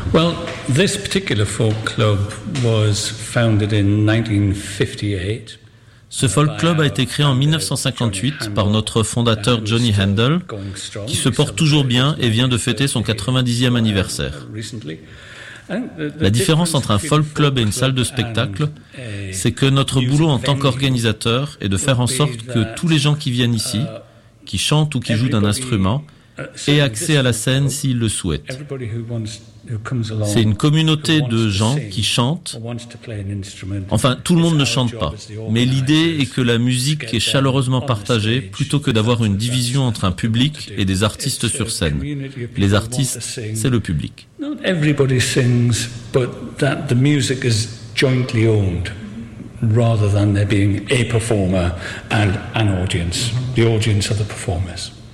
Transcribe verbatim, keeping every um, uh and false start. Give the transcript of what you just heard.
Well, this particular folk club was founded in nineteen fifty-eight. Ce folk club a été créé en dix-neuf cent cinquante-huit par notre fondateur Johnny Handel, qui se porte toujours bien et vient de fêter son quatre-vingt-dixième anniversaire. La différence entre un folk club et une salle de spectacle, c'est que notre boulot en tant qu'organisateur est de faire en sorte que tous les gens qui viennent ici, qui chantent ou qui jouent d'un instrument, aient accès à la scène s'ils le souhaitent. C'est une communauté de gens qui chantent. Enfin, tout le monde ne chante pas, mais l'idée est que la musique est chaleureusement partagée plutôt que d'avoir une division entre un public et des artistes sur scène. Les artistes, c'est le public. Not everybody sings, but that the music is jointly owned, rather than there being a performer and an audience. The audience are the performers.